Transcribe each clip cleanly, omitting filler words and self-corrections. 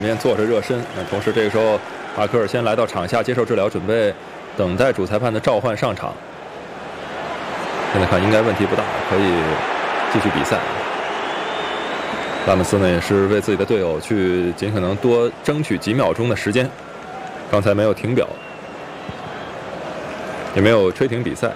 边做着热身。同时这个时候，阿科尔先来到场下接受治疗，准备等待主裁判的召唤上场。现在看应该问题不大，可以继续比赛。拉姆斯呢也是为自己的队友去尽可能多争取几秒钟的时间，刚才没有停表，也没有吹停比赛。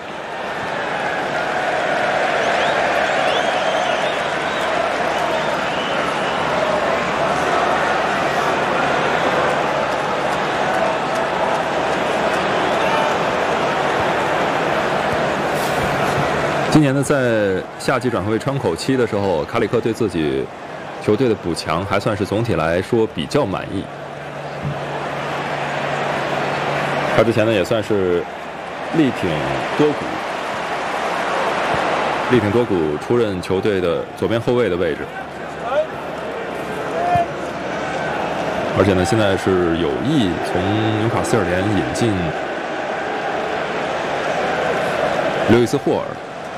今年呢，在夏季转会窗口期的时候，卡里克对自己球队的补强还算是总体来说比较满意。他之前呢也算是力挺多谷出任球队的左边后卫的位置，而且呢现在是有意从纽卡斯尔联引进刘易斯霍尔。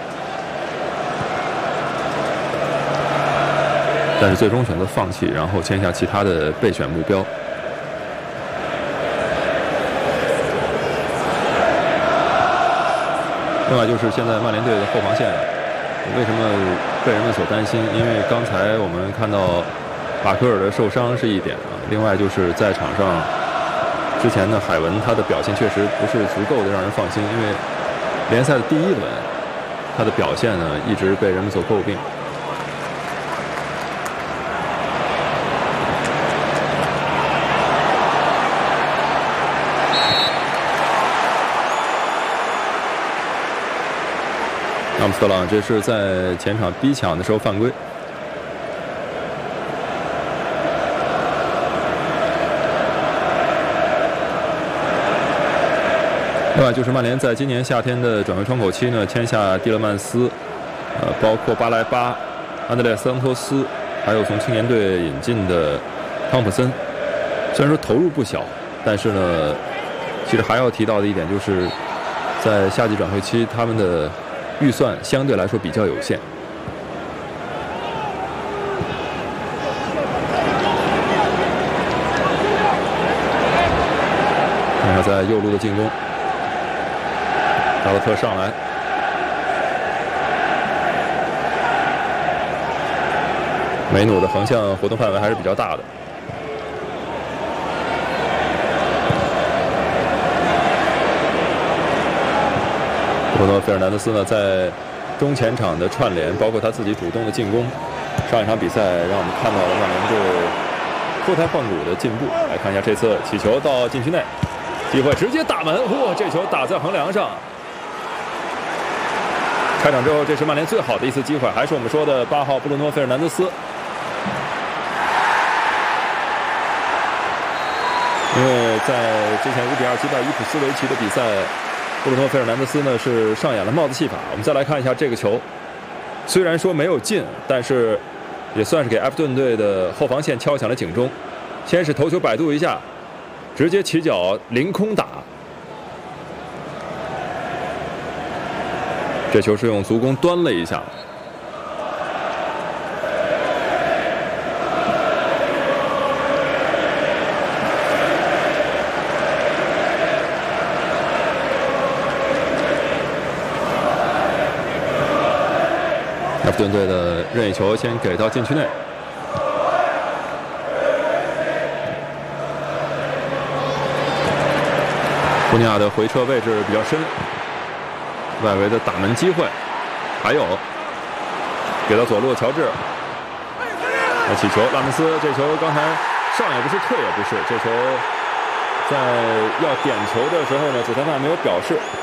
但是最终选择放弃，然后签下其他的备选目标。另外就是现在曼联队的后防线为什么被人们所担心？因为刚才我们看到马科尔的受伤是一点啊，另外就是在场上之前呢，海文他的表现确实不是足够的让人放心，因为联赛的第一轮他的表现呢一直被人们所诟病。阿姆斯特朗这是在前场逼抢的时候犯规。另外就是曼联在今年夏天的转会窗口期呢，签下蒂勒曼斯，包括巴莱巴、安德烈桑托斯，还有从青年队引进的汤普森。虽然说投入不小，但是呢，其实还要提到的一点就是，在夏季转会期他们的预算相对来说比较有限。看看在右路的进攻，达洛特上来，梅努的横向活动范围还是比较大的。布鲁诺·费尔南德斯呢，在中前场的串联，包括他自己主动的进攻，上一场比赛让我们看到了曼联队脱胎换骨的进步。来看一下这次起球到禁区内，机会直接打门，哇！这球打在横梁上。开场之后，这是曼联最好的一次机会，还是我们说的8号布鲁诺·费尔南德斯。因为在之前5比2击败伊普斯维奇的比赛，布鲁诺·费尔南德斯呢是上演了帽子戏法。我们再来看一下这个球，虽然说没有进，但是也算是给埃弗顿队的后防线敲响了警钟。先是头球摆渡一下，直接起脚凌空打，这球是用足弓端了一下。埃弗顿队的任意球先给到禁区内，库尼亚的回撤位置比较深，外围的打门机会，还有给到左路乔治，那起球拉莫斯，这球刚才上也不是退也不是，这球在要点球的时候呢，主裁判没有表示。